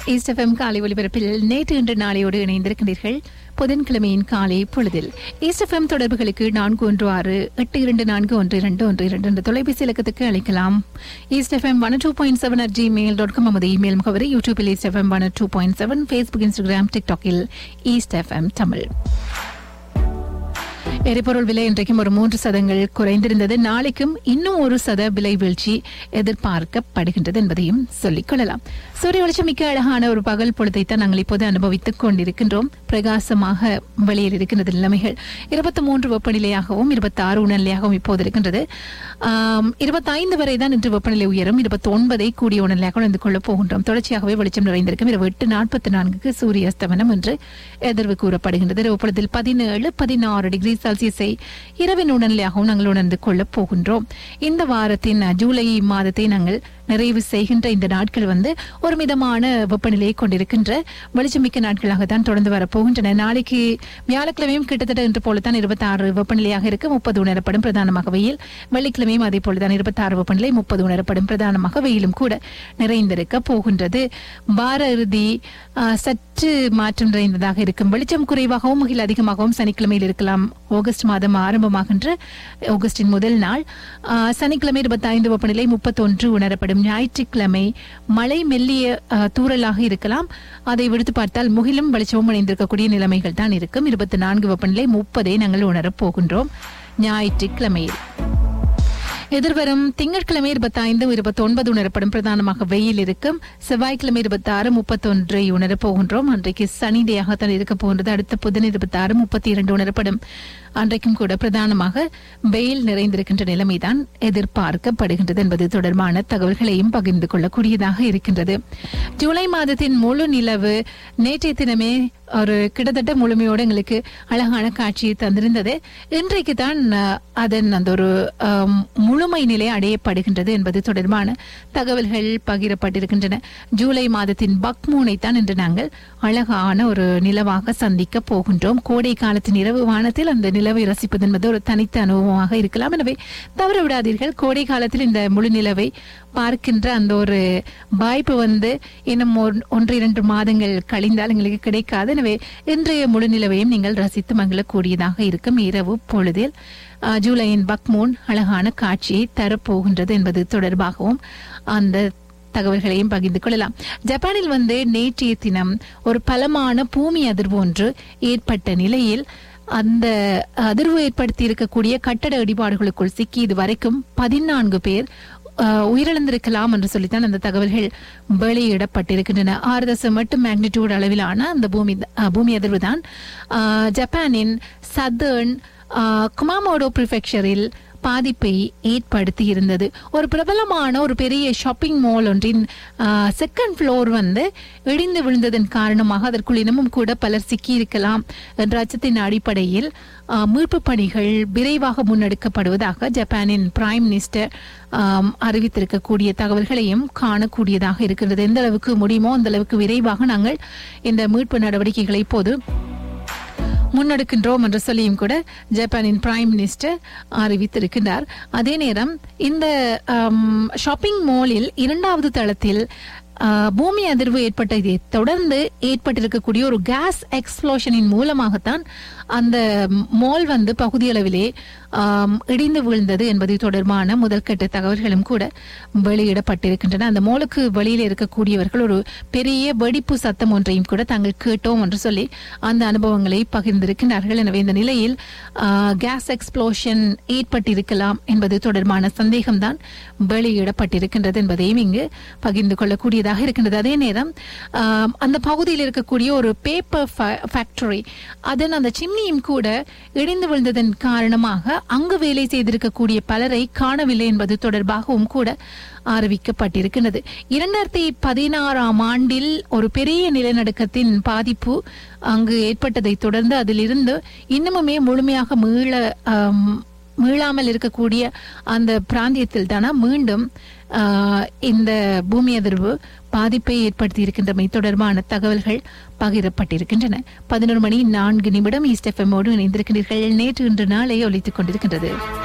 East FM காலை ஒலிபரப்பில் நேற்று இன்று நாளையோடு இணைந்திருக்கின்றீர்கள். புதன்கிழமையின் காலை பொழுதில் ஈஸ்ட் எஃப்எம் தொடர்புகளுக்கு 416-8241-212 என்ற தொலைபேசி இலக்கத்துக்கு அழைக்கலாம். ஈஸ்ட் எஃப்எம் 102.7 நமது இமெயில் முகவரி. யூடியூபில் east FM 102.7, Facebook, Instagram, டிக்டாக்கில் east FM Tamil. எரிபொருள் விலை இன்றைக்கும் ஒரு 3% குறைந்திருந்தது. நாளைக்கும் இன்னும் 1% விலை வீழ்ச்சி எதிர்பார்க்கப்படுகின்றது என்பதையும் சொல்லிக் கொள்ளலாம். சூரிய வெளிச்சம் மிக்க அழகான ஒரு பகல் பொழுதைத்தான் நாங்கள் இப்போது அனுபவித்துக் கொண்டிருக்கின்றோம். பிரகாசமாக வெளியில் இருக்கின்றது நிலைமைகள். 23 வெப்பநிலையாகவும் 26 உணர்நிலையாகவும் இப்போது இருக்கின்றது. 25 வரை தான் இன்று வெப்பநிலை உயரும். 29 கூடிய உணர்நிலையாக உணர்ந்து கொள்ளப் போகின்றோம். தொடர்ச்சியாகவே வெளிச்சம் நிறைந்திருக்கும். இரவு 8:44 சூரிய அஸ்தமனம் என்று எதிர்வு கூறப்படுகின்றது. இரவு பொழுதில் 17-16 டிகிரி செல்சியஸை இரவின் உணர்நிலையாகவும் நாங்கள் உணர்ந்து கொள்ளப் போகின்றோம். இந்த வாரத்தின் ஜூலை மாதத்தை நாங்கள் நிறைவு செய்கின்ற இந்த நாட்கள் ஒரு மிதமான வெப்பநிலையை கொண்டிருக்கின்ற வெளிச்சமிக்க நாட்களாகத்தான் தொடர்ந்து வரப்போகின்றன. நாளைக்கு வியாழக்கிழமையும் கிட்டத்தட்ட இன்று போலத்தான் 26 வெப்பநிலையாக இருக்கு. 30 உணரப்படும், பிரதானமாக வெயில். வெள்ளிக்கிழமையும் அதே போலதான் 26 வெப்பநிலை, 30 உணரப்படும், பிரதானமாக வெயிலும் கூட நிறைந்திருக்க போகின்றது. வார இறுதி சற்று மாற்றம் நிறைந்ததாக இருக்கும். வெளிச்சம் குறைவாகவும் மிக அதிகமாகவும் சனிக்கிழமையில் இருக்கலாம். ஆகஸ்ட் மாதம் ஆரம்பமாகின்ற ஆகஸ்டின் முதல் நாள் சனிக்கிழமை 25 வெப்பநிலை, 31 உணரப்படும். ஞாயிற்றுக்கிழமை மழை மெல்லிய தூறலாக இருக்கலாம். அதை விடுத்து பார்த்தால் முகிலும் வெளிச்சமும் இணைந்திருக்கக்கூடிய நிலைமைகள் தான் இருக்கும். 24 வெப்பநிலை, 30 நாங்கள் உணரப் போகின்றோம் ஞாயிற்றுக்கிழமையில். எதிர்வரும் திங்கட்கிழமை 25, 29 உணரப்படும், பிரதானமாக வெயில் இருக்கும். செவ்வாய்க்கிழமை 26, 31 உணரப் போகின்றோம். அன்றைக்கு சனிதையாகத்தான் இருக்க போகின்றது. அடுத்த புதன் 26, 32 உணரப்படும். அன்றைக்கும் கூட பிரதானமாக வெயில் நிறைந்திருக்கின்ற நிலைமைதான் எதிர்பார்க்கப்படுகின்றது என்பது தொடர்பான தகவல்களையும் பகிர்ந்து கொள்ளக்கூடியதாக இருக்கின்றது. ஜூலை மாதத்தின் முழு நிலவு நேற்றைய தினமே ஒரு கிட்டத்தட்ட முழுமையோடு எங்களுக்கு அழகான காட்சியை தந்திருந்தது. இன்றைக்கு தான் அதன் அந்த ஒரு முழுமை நிலை அடையப்படுகின்றது என்பது தொடர்பான தகவல்கள் பகிரப்பட்டிருக்கின்றன. ஜூலை மாதத்தின் பக்மூனை தான் இன்று நாங்கள் அழகான ஒரு நிலவாக சந்திக்க போகின்றோம். கோடை காலத்தின் இரவு வானத்தில் அந்த நிலவை ரசிப்பது என்பது ஒரு தனித்த அனுபவமாக இருக்கலாம். எனவே தவற விடாதீர்கள். கோடை காலத்தில் இந்த முழு நிலவை பார்க்கின்ற அந்த ஒரு வாய்ப்பு இன்னும் 1-2 மாதங்கள் கழிந்தால் எங்களுக்கு கிடைக்காது. எனவே இன்றைய முழு நிலவையும் நீங்கள் ரசித்து மகிழக்கூடியதாக இருக்கும். இரவு பொழுதில் ஜூலையின் பக்மூன் அழகான காட்சியை தரப்போகின்றது என்பது தொடர்பாகவும் அந்த தகவல்களையும் பகிர்ந்து கொள்ளலாம். ஜப்பானில் நேற்றைய தினம் ஒரு பலமான பூமி அதிர்வு ஒன்று ஏற்பட்ட நிலையில் அந்த அதிர்வு ஏற்படுத்தி இருக்கக்கூடிய கட்டட இடிபாடுகளுக்குள் சிக்கி இதுவரைக்கும் 14 பேர் உயிரிழந்திருக்கலாம் என்று சொல்லித்தான் அந்த தகவல்கள் வெளியிடப்பட்டிருக்கின்றன. 6.8 மேக்னிடியூட் அளவிலான அந்த பூமி அதிர்வு தான் ஜப்பானின் சதர்ன் குமாமோடோ பிரிஃபெக்சரில் பாதிப்பை ஏற்படுத்தி இருந்தது. ஒரு பிரபலமான ஒரு பெரிய ஷாப்பிங் மால் ஒன்றின் செகண்ட் ஃப்ளோர் இடிந்து விழுந்ததன் காரணமாக அதற்குள் இன்னமும் கூட பலர் சிக்கியிருக்கலாம் என்ற அச்சத்தின் அடிப்படையில் மீட்பு பணிகள் விரைவாக முன்னெடுக்கப்படுவதாக ஜப்பானின் பிரைம் மினிஸ்டர் அறிவித்திருக்கக்கூடிய தகவல்களையும் காணக்கூடியதாக இருக்கிறது. எந்த அளவுக்கு முடியுமோ அந்த அளவுக்கு விரைவாக நாங்கள் இந்த மீட்பு நடவடிக்கைகளை இப்போது முன்னெடுக்கின்றோம் என்று சொல்லியும் கூட ஜப்பானின் பிரைம் மினிஸ்டர் அறிவித்திருக்கிறார். அதே நேரம் இந்த ஷாப்பிங் மாலில் 2வது தளத்தில் பூமி அதிர்வு ஏற்பட்டதை தொடர்ந்து ஏற்பட்டிருக்கக்கூடிய ஒரு கேஸ் எக்ஸ்ப்ளோஷனின் மூலமாகத்தான் அந்த மால் பகுதியளவிலே இடிந்து விழுந்தது என்பது தொடர்பான முதல்கட்ட தகவல்களும் கூட வெளியிடப்பட்டிருக்கின்றன. அந்த மாலுக்கு வெளியில் இருக்கக்கூடியவர்கள் ஒரு பெரிய வெடிப்பு சத்தம் ஒன்றையும் கூட தாங்கள் கேட்டோம் என்று சொல்லி அந்த அனுபவங்களை பகிர்ந்திருக்கிறார்கள். எனவே இந்த நிலையில் கேஸ் எக்ஸ்ப்ளோஷன் ஏற்பட்டிருக்கலாம் என்பது தொடர்பான சந்தேகம்தான் வெளியிடப்பட்டிருக்கின்றது என்பதையும் இங்கு பகிர்ந்து கொள்ளக்கூடியதாக இருக்கின்றது. அதே நேரம் அந்த பகுதியில் இருக்கக்கூடிய ஒரு பேப்பர் ஃபேக்டரி அதன் அந்த சிம்னியும் கூட இடிந்து விழுந்ததன் காரணமாக அங்கு வேலை செய்திருக்கக்கூடிய பலரை காணவில்லை என்பது தொடர்பாகவும் கூட அறிவிக்கப்பட்டிருக்கிறது. 2016ஆம் ஆண்டில் ஒரு பெரிய நிலநடுக்கத்தின் பாதிப்பு அங்கு ஏற்பட்டதை தொடர்ந்து அதிலிருந்து இன்னமுமே முழுமையாக மீளாமல் இருக்கக்கூடிய அந்த பிராந்தியத்தில் தானா மீண்டும் இந்த பூமி அதிர்வு பாதிப்பை ஏற்படுத்தி இருக்கின்றமை தொடர்பான தகவல்கள் பகிரப்பட்டிருக்கின்றன. 11 மணி 4 நிமிடம் ஈஸ்ட் எஃப்எம்மோடு இணைந்திருக்கிறீர்கள். நேற்று இன்று நாளை ஒலித்துக் கொண்டிருக்கின்றது.